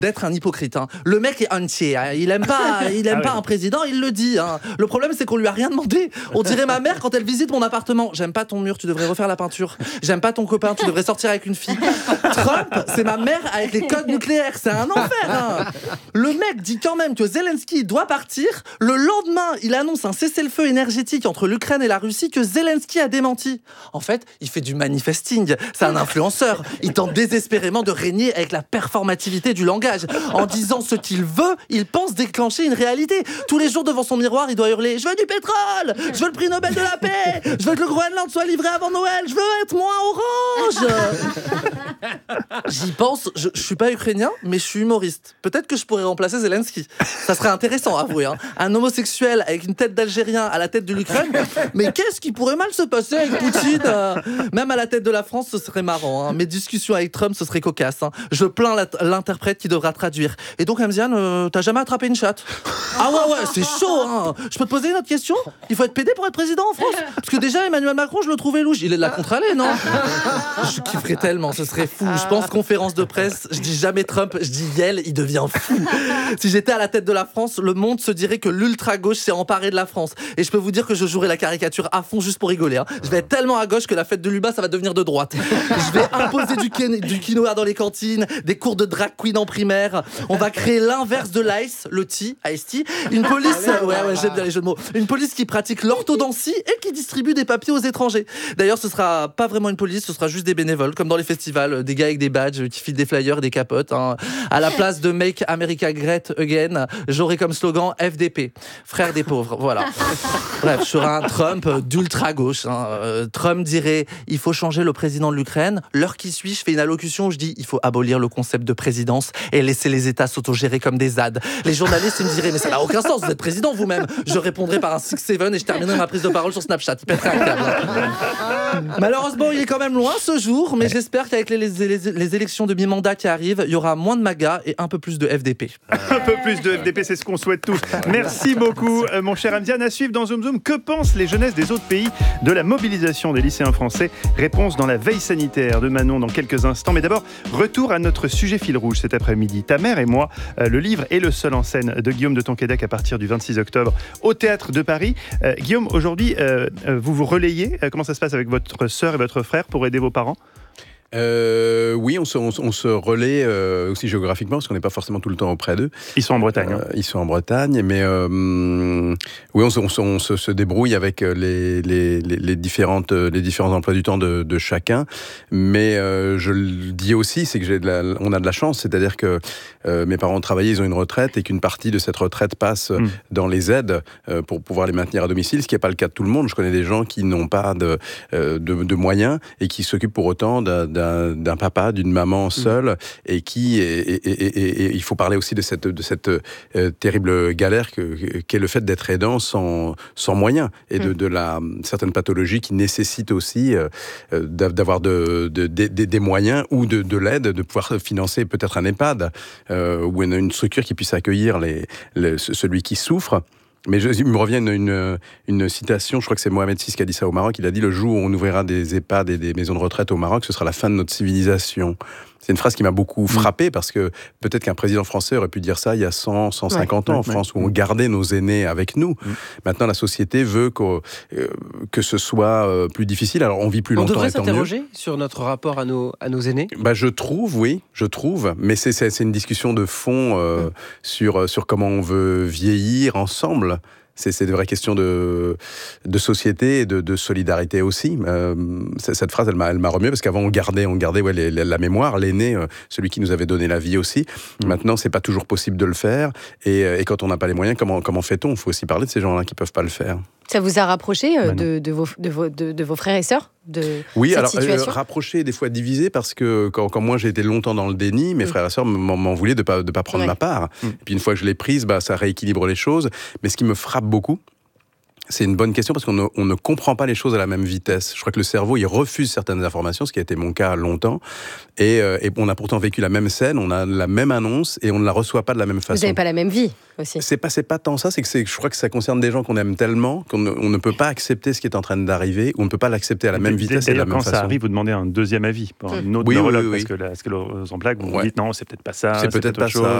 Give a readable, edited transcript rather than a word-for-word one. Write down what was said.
d'être un hypocrite. Hein. Le mec est entier. Hein. Il aime pas un président, il le dit. Hein. Le problème, c'est qu'on lui a rien demandé. On dirait ma mère quand elle visite mon appartement. J'aime pas ton mur, tu devrais refaire la peinture. J'aime pas ton copain, tu devrais sortir avec une fille. Trump, c'est ma mère avec les codes nucléaires. C'est un enfer. Hein. Le mec dit quand même que Zelensky doit partir. Le lendemain, il annonce un cessez-le-feu énergétique entre l'Ukraine et la Russie que Zelensky a démenti. En fait, il fait du manifesting. C'est un influenceur. Il tente désespérément de régner avec la performativité du langage. En disant ce qu'il veut, il pense déclencher une réalité. Tous les jours devant son miroir, il doit hurler « Je veux du pétrole ! Je veux le prix Nobel de la paix ! Je veux que le Groenland soit livré avant Noël ! Je veux être moins orange !» J'y pense, je suis pas ukrainien, mais je suis humoriste. Peut-être que je pourrais remplacer Zelensky. Ça serait intéressant, avouez. Hein. Un homosexuel avec une tête d'Algérien à la tête de l'Ukraine. Mais qu'est-ce qui pourrait mal se passer avec Poutine Même à la tête de la France, ce serait marrant. Hein. Mes discussions avec Trump, ce serait cocasse. Hein. Je plains l'interprète qui devra traduire. Et donc, Amziane, t'as jamais attrapé une chatte? Ah ouais, c'est chaud, hein. Je peux te poser une autre question? Il faut être pédé pour être président en France? Parce que déjà, Emmanuel Macron, je le trouvais louche. Il est de la contre-allée, non? Je kifferais tellement, ce serait fou. Je pense conférence de presse, je dis jamais Trump, je dis Yel, il devient fou. Si j'étais à la tête de la France, le monde se dirait que l'ultra-gauche s'est emparé de la France. Et je peux vous dire que je jouerai la caricature à fond juste pour rigoler. Hein. Je vais être tellement à gauche que la fête de Luba, ça va devenir de droite. Je vais imposer du quinoa dans les cantines, des cours de drag queen en primaire. On va créer l'inverse de l'ICE, le T, Ice-T. Une police, ouais, j'aime bien les jeux de mots. Une police qui pratique l'orthodontie et qui distribue des papiers aux étrangers. D'ailleurs, ce sera pas vraiment une police, ce sera juste des bénévoles, comme dans les festivals, des gars avec des badges qui filent des flyers et des capotes. Hein. À la place de Make America Great Again, j'aurai comme slogan FDP, frère des pauvres. Voilà. Bref, je serai un Trump d'ultra gauche. Hein. Trump dirait il faut changer le président de l'Ukraine. L'heure qui suit, je fais une allocution où je dis il faut abolir le concept de présidence et laisser les États s'autogérer comme des ZAD. Les journalistes ils me diraient mais ça n'a aucun sens, vous êtes président vous-même. Je répondrai par un 6-7 et je terminerai ma prise de parole sur Snapchat. Il pèterait un câble. Malheureusement, il est quand même loin ce jour, mais j'espère qu'avec les élections de mi-mandat qui arrivent, il y aura moins de MAGA et un peu plus de FDP. Un peu plus de FDP, c'est ce qu'on souhaite tous. Merci beaucoup, mon cher Amziane. À suivre dans Zoom Zoom, que pensent les jeunesses des autres pays de la mobilisation des lycéens français? Réponse dans la veille sanitaire de Manon dans quelques instants. Mais d'abord, retour à notre sujet fil rouge cet après-midi. Ta mère et moi, le livre est le seul en scène de Guillaume de Tonquédec à partir du 26 octobre au Théâtre de Paris. Guillaume, aujourd'hui, vous vous relayez. Comment ça se passe avec votre sœur et votre frère pour aider vos parents? Oui, on se relaie aussi géographiquement parce qu'on n'est pas forcément tout le temps auprès d'eux. Ils sont en Bretagne. Ils sont en Bretagne, mais oui, on se débrouille avec les différents emplois du temps de chacun. Mais je le dis aussi, c'est que on a de la chance, c'est-à-dire que mes parents ont travaillé, ils ont une retraite et qu'une partie de cette retraite passe dans les aides pour pouvoir les maintenir à domicile, ce qui n'est pas le cas de tout le monde. Je connais des gens qui n'ont pas de moyens et qui s'occupent pour autant d'un papa, d'une maman seule, et il faut parler aussi de cette terrible galère qu'est le fait d'être aidant sans moyens, et de certaines pathologies qui nécessitent aussi d'avoir des moyens ou de l'aide, de pouvoir financer peut-être un EHPAD ou une structure qui puisse accueillir celui qui souffre. Mais il me revient une citation, je crois que c'est Mohamed VI qui a dit ça au Maroc, il a dit « Le jour où on ouvrira des EHPAD et des maisons de retraite au Maroc, ce sera la fin de notre civilisation ». C'est une phrase qui m'a beaucoup frappé parce que peut-être qu'un président français aurait pu dire ça il y a 150 ans en France, où on gardait nos aînés avec nous. Maintenant, la société veut que ce soit plus difficile. Alors, on vit plus longtemps. On devrait s'interroger sur notre rapport à nos aînés. Je trouve, mais c'est une discussion de fond sur comment on veut vieillir ensemble. C'est des vraies questions de société et de solidarité aussi. Cette phrase, elle m'a remué parce qu'avant on gardait la mémoire, l'aîné, celui qui nous avait donné la vie aussi. Maintenant, c'est pas toujours possible de le faire. Et quand on n'a pas les moyens, comment fait-on? Il faut aussi parler de ces gens-là qui peuvent pas le faire. Ça vous a rapproché de vos frères et sœurs Oui, cette situation? Rapproché et des fois divisé, parce que quand moi j'ai été longtemps dans le déni, mes frères et sœurs m'en voulaient de pas prendre ma part. Et puis une fois que je l'ai prise, ça rééquilibre les choses. Mais ce qui me frappe beaucoup, C'est une bonne question parce qu'on ne comprend pas les choses à la même vitesse. Je crois que le cerveau, il refuse certaines informations, ce qui a été mon cas longtemps. Et on a pourtant vécu la même scène, on a la même annonce et on ne la reçoit pas de la même façon. Vous n'avez pas la même vie aussi. C'est pas tant ça, je crois que ça concerne des gens qu'on aime tellement qu'on ne peut pas accepter ce qui est en train d'arriver, ou on ne peut pas l'accepter à la même vitesse et de la même façon. Quand ça arrive, vous demandez un deuxième avis, un autre neurologue, parce que la sclérose en plaques, vous dites non, c'est peut-être pas ça, c'est peut-être pas autre chose. ça.